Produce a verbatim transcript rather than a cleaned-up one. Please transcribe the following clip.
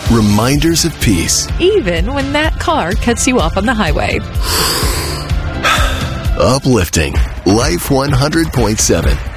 reminders of peace. Even when that car cuts you off on the highway. Uplifting. Life one hundred point seven.